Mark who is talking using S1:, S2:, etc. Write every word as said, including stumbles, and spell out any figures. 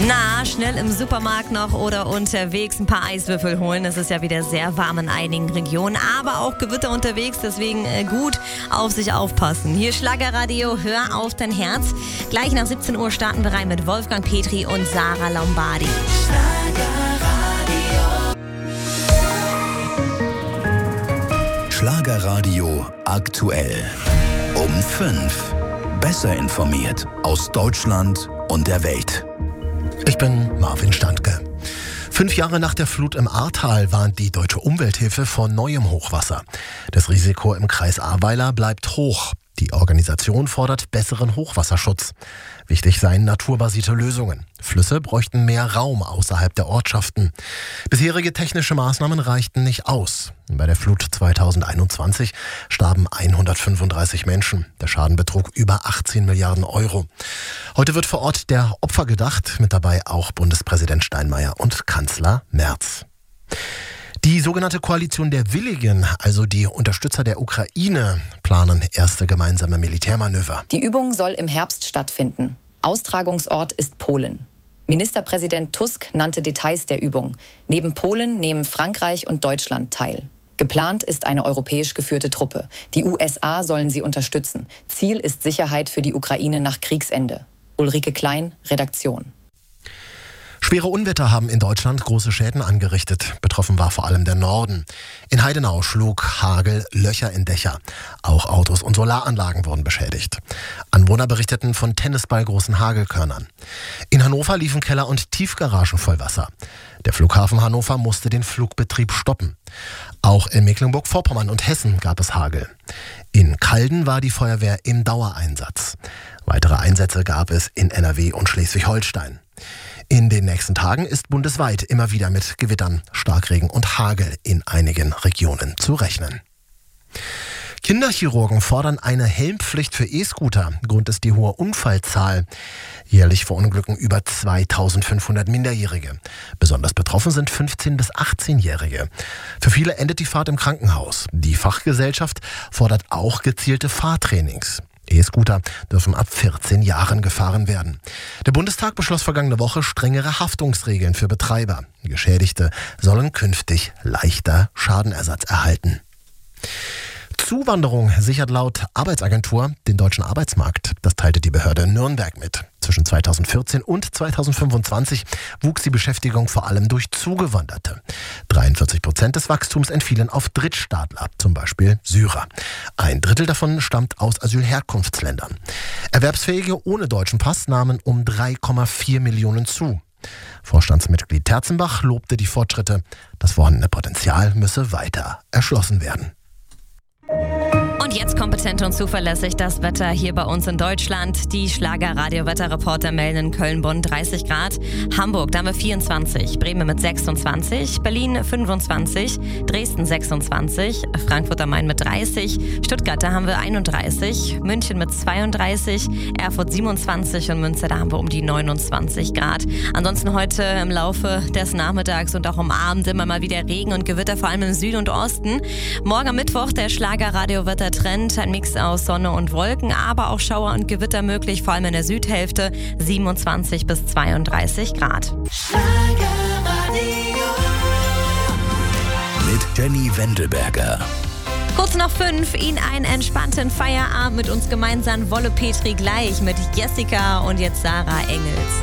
S1: Na, schnell im Supermarkt noch oder unterwegs ein paar Eiswürfel holen. Es ist ja wieder sehr warm in einigen Regionen, aber auch Gewitter unterwegs, deswegen äh, gut auf sich aufpassen. Hier Schlagerradio, hör auf dein Herz. Gleich nach siebzehn Uhr starten wir rein mit Wolfgang Petri und Sarah Lombardi.
S2: Schlagerradio. Schlagerradio aktuell. Um fünf. Besser informiert aus Deutschland und der Welt.
S3: Ich bin Marvin Standke. Fünf Jahre nach der Flut im Ahrtal warnt die Deutsche Umwelthilfe vor neuem Hochwasser. Das Risiko im Kreis Ahrweiler bleibt hoch. Die Organisation fordert besseren Hochwasserschutz. Wichtig seien naturbasierte Lösungen. Flüsse bräuchten mehr Raum außerhalb der Ortschaften. Bisherige technische Maßnahmen reichten nicht aus. Bei der Flut zweitausendeinundzwanzig starben hundertfünfunddreißig Menschen. Der Schaden betrug über achtzehn Milliarden Euro. Heute wird vor Ort der Opfer gedacht, mit dabei auch Bundespräsident Steinmeier und Kanzler Merz. Die sogenannte Koalition der Willigen, also die Unterstützer der Ukraine, planen erste gemeinsame Militärmanöver.
S4: Die Übung soll im Herbst stattfinden. Austragungsort ist Polen. Ministerpräsident Tusk nannte Details der Übung. Neben Polen nehmen Frankreich und Deutschland teil. Geplant ist eine europäisch geführte Truppe. Die U S A sollen sie unterstützen. Ziel ist Sicherheit für die Ukraine nach Kriegsende. Ulrike Klein, Redaktion.
S3: Schwere Unwetter haben in Deutschland große Schäden angerichtet. Betroffen war vor allem der Norden. In Heidenau schlug Hagel Löcher in Dächer. Auch Autos und Solaranlagen wurden beschädigt. Anwohner berichteten von tennisballgroßen Hagelkörnern. In Hannover liefen Keller- und Tiefgaragen voll Wasser. Der Flughafen Hannover musste den Flugbetrieb stoppen. Auch in Mecklenburg-Vorpommern und Hessen gab es Hagel. In Calden war die Feuerwehr im Dauereinsatz. Weitere Einsätze gab es in N R W und Schleswig-Holstein. In den nächsten Tagen ist bundesweit immer wieder mit Gewittern, Starkregen und Hagel in einigen Regionen zu rechnen. Kinderchirurgen fordern eine Helmpflicht für E-Scooter. Grund ist die hohe Unfallzahl. Jährlich verunglücken über zweitausendfünfhundert Minderjährige. Besonders betroffen sind fünfzehn- bis achtzehnjährige. Für viele endet die Fahrt im Krankenhaus. Die Fachgesellschaft fordert auch gezielte Fahrtrainings. E-Scooter dürfen ab vierzehn Jahren gefahren werden. Der Bundestag beschloss vergangene Woche strengere Haftungsregeln für Betreiber. Geschädigte sollen künftig leichter Schadenersatz erhalten. Zuwanderung sichert laut Arbeitsagentur den deutschen Arbeitsmarkt. Das teilte die Behörde Nürnberg mit. Zwischen zweitausendvierzehn und zweitausendfünfundzwanzig wuchs die Beschäftigung vor allem durch Zugewanderte. dreiundvierzig Prozent des Wachstums entfielen auf Drittstaatler, zum Beispiel Syrer. Ein Drittel davon stammt aus Asylherkunftsländern. Erwerbsfähige ohne deutschen Pass nahmen um drei Komma vier Millionen zu. Vorstandsmitglied Terzenbach lobte die Fortschritte. Das vorhandene Potenzial müsse weiter erschlossen werden.
S1: Und jetzt kompetent und zuverlässig das Wetter hier bei uns in Deutschland. Die Schlager-Radio-Wetterreporter melden in Köln-Bonn dreißig Grad. Hamburg, da haben wir vierundzwanzig. Bremen mit sechsundzwanzig. Berlin fünfundzwanzig. Dresden sechsundzwanzig. Frankfurt am Main mit dreißig. Stuttgart, da haben wir einunddreißig. München mit zweiunddreißig. Erfurt siebenundzwanzig. Und Münster, da haben wir um die neunundzwanzig Grad. Ansonsten heute im Laufe des Nachmittags und auch am Abend immer mal wieder Regen und Gewitter, vor allem im Süden und Osten. Morgen am Mittwoch der Schlager-Radio-Wetter Trend, ein Mix aus Sonne und Wolken, aber auch Schauer und Gewitter möglich, vor allem in der Südhälfte, siebenundzwanzig bis zweiunddreißig Grad.
S2: Mit Jenny Wendelberger.
S1: Kurz nach fünf, Ihnen einen entspannten Feierabend mit uns gemeinsam. Wolle Petri gleich mit Jessica und jetzt Sarah Engels.